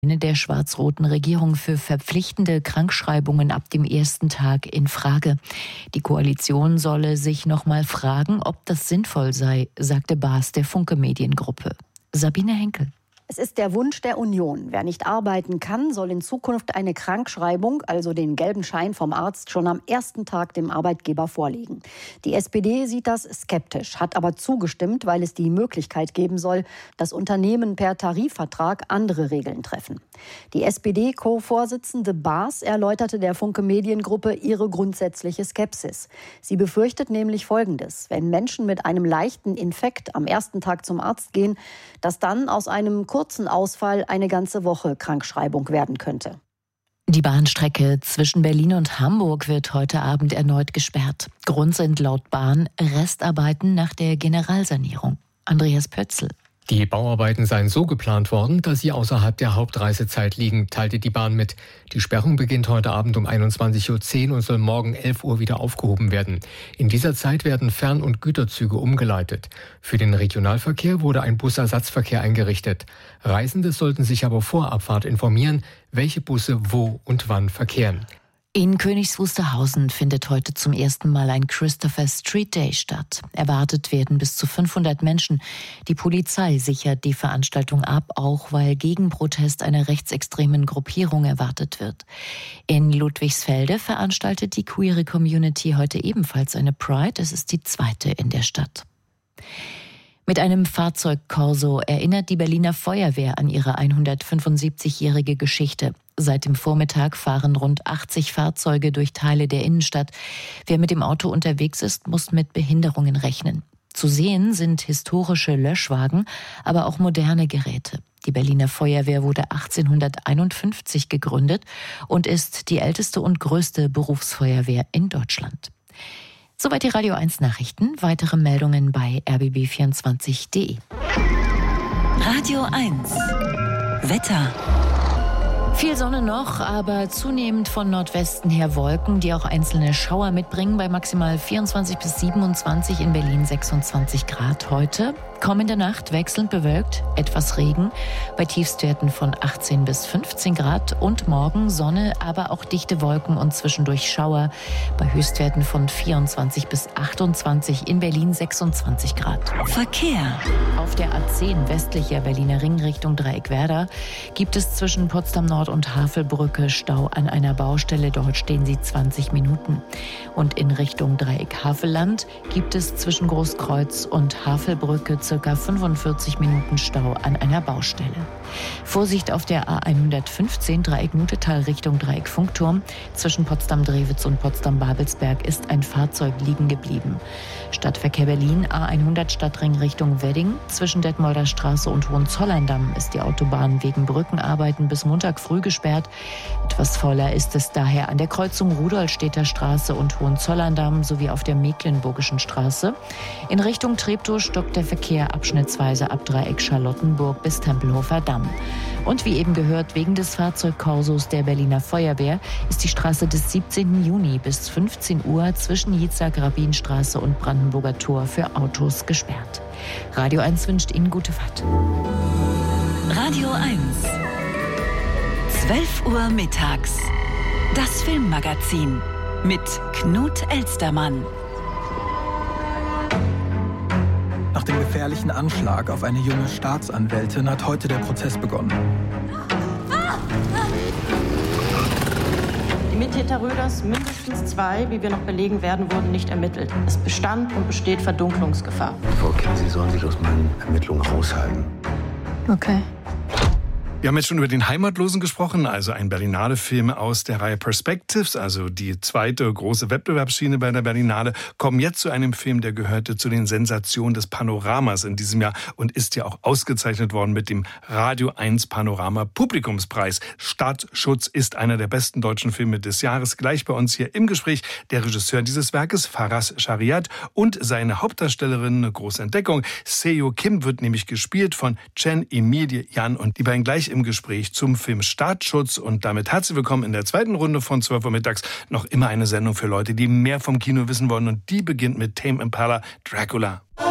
Der schwarz-roten Regierung für verpflichtende Krankschreibungen ab dem ersten Tag in Frage. Die Koalition solle sich noch mal fragen, ob das sinnvoll sei, sagte Baas der Funke Mediengruppe. Sabine Henkel. Es ist der Wunsch der Union. Wer nicht arbeiten kann, soll in Zukunft eine Krankschreibung, also den gelben Schein vom Arzt, schon am ersten Tag dem Arbeitgeber vorlegen. Die SPD sieht das skeptisch, hat aber zugestimmt, weil es die Möglichkeit geben soll, dass Unternehmen per Tarifvertrag andere Regeln treffen. Die SPD-Co-Vorsitzende Baas erläuterte der Funke Mediengruppe ihre grundsätzliche Skepsis. Sie befürchtet nämlich Folgendes: Wenn Menschen mit einem leichten Infekt am ersten Tag zum Arzt gehen, dass dann aus einem kurzen Ausfall eine ganze Woche Krankschreibung werden könnte. Die Bahnstrecke zwischen Berlin und Hamburg wird heute Abend erneut gesperrt. Grund sind laut Bahn Restarbeiten nach der Generalsanierung. Andreas Pötzl. Die Bauarbeiten seien so geplant worden, dass sie außerhalb der Hauptreisezeit liegen, teilte die Bahn mit. Die Sperrung beginnt heute Abend um 21.10 Uhr und soll morgen 11 Uhr wieder aufgehoben werden. In dieser Zeit werden Fern- und Güterzüge umgeleitet. Für den Regionalverkehr wurde ein Busersatzverkehr eingerichtet. Reisende sollten sich aber vor Abfahrt informieren, welche Busse wo und wann verkehren. In Königs Wusterhausen findet heute zum ersten Mal ein Christopher Street Day statt. Erwartet werden bis zu 500 Menschen. Die Polizei sichert die Veranstaltung ab, auch weil Gegenprotest einer rechtsextremen Gruppierung erwartet wird. In Ludwigsfelde veranstaltet die queere Community heute ebenfalls eine Pride. Es ist die zweite in der Stadt. Mit einem Fahrzeugkorso erinnert die Berliner Feuerwehr an ihre 175-jährige Geschichte. Seit dem Vormittag fahren rund 80 Fahrzeuge durch Teile der Innenstadt. Wer mit dem Auto unterwegs ist, muss mit Behinderungen rechnen. Zu sehen sind historische Löschwagen, aber auch moderne Geräte. Die Berliner Feuerwehr wurde 1851 gegründet und ist die älteste und größte Berufsfeuerwehr in Deutschland. Soweit die Radio 1 Nachrichten. Weitere Meldungen bei rbb24.de. Radio 1 Wetter. Viel Sonne noch, aber zunehmend von Nordwesten her Wolken, die auch einzelne Schauer mitbringen, bei maximal 24 bis 27, in Berlin 26 Grad heute. Kommende Nacht wechselnd bewölkt, etwas Regen, bei Tiefstwerten von 18 bis 15 Grad und morgen Sonne, aber auch dichte Wolken und zwischendurch Schauer, bei Höchstwerten von 24 bis 28, in Berlin 26 Grad. Verkehr. Auf der A10 westlicher Berliner Ring Richtung Dreieckwerder gibt es zwischen Potsdam Nord und Havelbrücke Stau an einer Baustelle. Dort stehen sie 20 Minuten. Und in Richtung Dreieck Havelland gibt es zwischen Großkreuz und Havelbrücke ca. 45 Minuten Stau an einer Baustelle. Vorsicht auf der A115 Dreieck Mutetal Richtung Dreieck Funkturm. Zwischen Potsdam-Drewitz und Potsdam-Babelsberg ist ein Fahrzeug liegen geblieben. Stadtverkehr Berlin A100 Stadtring Richtung Wedding. Zwischen Detmolder Straße und Hohenzollern-Damm ist die Autobahn wegen Brückenarbeiten bis Montag früh gesperrt. Etwas voller ist es daher an der Kreuzung Rudolstädter Straße und Hohenzollern-Damm sowie auf der Mecklenburgischen Straße. In Richtung Treptow stockt der Verkehr abschnittsweise ab Dreieck Charlottenburg bis Tempelhofer Damm. Und wie eben gehört, wegen des Fahrzeugkorsos der Berliner Feuerwehr ist die Straße des 17. Juni bis 15 Uhr zwischen Jitzak-Rabinstraße und Brandenburger Tor für Autos gesperrt. Radio 1 wünscht Ihnen gute Fahrt. Radio 1 12 Uhr mittags. Das Filmmagazin mit Knut Elstermann. Nach dem gefährlichen Anschlag auf eine junge Staatsanwältin hat heute der Prozess begonnen. Die Mittäter Röders, mindestens 2, wie wir noch belegen werden, wurden nicht ermittelt. Es bestand und besteht Verdunklungsgefahr. Frau Kim, Sie sollen sich aus meinen Ermittlungen raushalten. Okay. Wir haben jetzt schon über den Heimatlosen gesprochen, also ein Berlinale-Film aus der Reihe Perspectives, also die zweite große Wettbewerbsschiene bei der Berlinale, kommen jetzt zu einem Film, der gehörte zu den Sensationen des Panoramas in diesem Jahr und ist ja auch ausgezeichnet worden mit dem Radio 1 Panorama Publikumspreis. Stadtschutz ist einer der besten deutschen Filme des Jahres. Gleich bei uns hier im Gespräch der Regisseur dieses Werkes, Faraz Shariat, und seine Hauptdarstellerin, eine große Entdeckung, Seo Kim, wird nämlich gespielt von Chen Emilie Yan, und die beiden gleich im Gespräch zum Film Staatsschutz. Und damit herzlich willkommen in der zweiten Runde von 12 Uhr mittags. Noch immer eine Sendung für Leute, die mehr vom Kino wissen wollen, und die beginnt mit Tame Impala, Dracula.